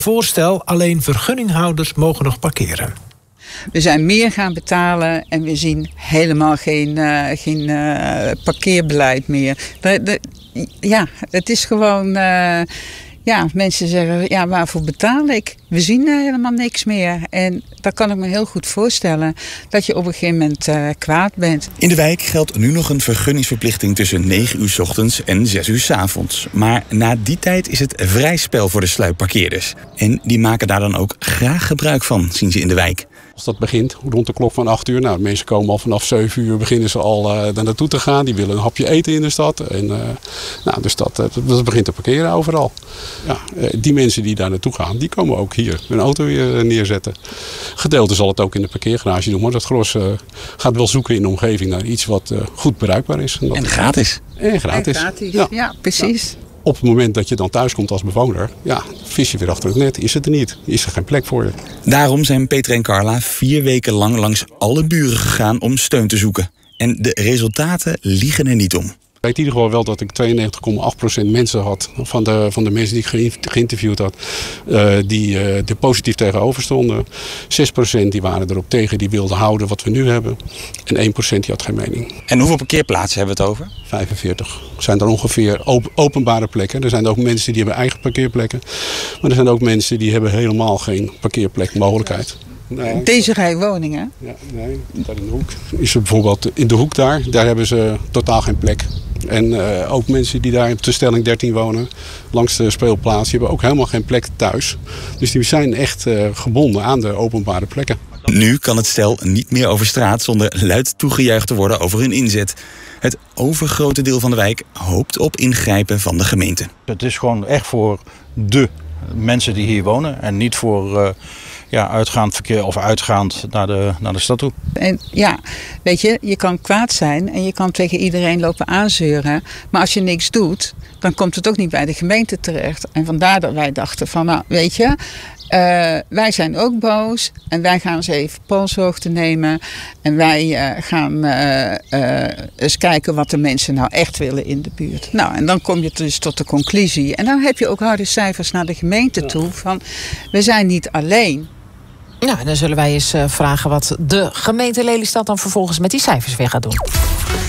Voorstel: alleen vergunninghouders mogen nog parkeren. We zijn meer gaan betalen en we zien helemaal geen parkeerbeleid meer. Ja, het is gewoon... mensen zeggen, ja, waarvoor betaal ik? We zien helemaal niks meer. En dat kan ik me heel goed voorstellen, dat je op een gegeven moment kwaad bent. In de wijk geldt nu nog een vergunningsverplichting tussen 9 uur 's ochtends en 6 uur 's avonds. Maar na die tijd is het vrij spel voor de sluipparkeerders. En die maken daar dan ook graag gebruik van, zien ze in de wijk. Als dat begint rond de klok van 8 uur. Nou, de mensen komen al vanaf 7 uur beginnen ze al daar naartoe te gaan. Die willen een hapje eten in de stad. En, dus dat begint te parkeren overal. Ja, die mensen die daar naartoe gaan, die komen ook hier hun auto weer neerzetten. Gedeelte zal het ook in de parkeergarage doen. Maar dat gros gaat wel zoeken in de omgeving naar iets wat goed bereikbaar is. En gratis. En gratis. Ja, precies. Ja. Op het moment dat je dan thuis komt als bewoner, ja, vis je weer achter het net. Is het er niet? Is er geen plek voor je? Daarom zijn Peter en Carla 4 weken lang langs alle buren gegaan om steun te zoeken. En de resultaten liegen er niet om. Ik weet in ieder geval wel dat ik 92,8% mensen had van de mensen die ik geïnterviewd had, die er positief tegenover stonden. 6% die waren erop tegen, die wilden houden wat we nu hebben. En 1% die had geen mening. En hoeveel parkeerplaatsen hebben we het over? 45. Zijn er ongeveer openbare plekken. Er zijn ook mensen die hebben eigen parkeerplekken. Maar er zijn ook mensen die hebben helemaal geen parkeerplekmogelijkheid. Nee. Deze rij woningen? Ja, nee, daar in de hoek. Is er bijvoorbeeld in de hoek daar hebben ze totaal geen plek. En ook mensen die daar op de stelling 13 wonen, langs de speelplaats, die hebben ook helemaal geen plek thuis. Dus die zijn echt gebonden aan de openbare plekken. Nu kan het stel niet meer over straat zonder luid toegejuicht te worden over hun inzet. Het overgrote deel van de wijk hoopt op ingrijpen van de gemeente. Het is gewoon echt voor de mensen die hier wonen en niet voor uitgaand verkeer of uitgaand naar de stad toe. En ja, weet je, je kan kwaad zijn en je kan tegen iedereen lopen aanzeuren. Maar als je niks doet, dan komt het ook niet bij de gemeente terecht. En vandaar dat wij dachten van, nou, weet je, wij zijn ook boos en wij gaan eens even polshoogte nemen. En wij gaan eens kijken wat de mensen nou echt willen in de buurt. Nou, en dan kom je dus tot de conclusie. En dan heb je ook harde cijfers naar de gemeente toe van, we zijn niet alleen. Nou, dan zullen wij eens vragen wat de gemeente Lelystad dan vervolgens met die cijfers weer gaat doen.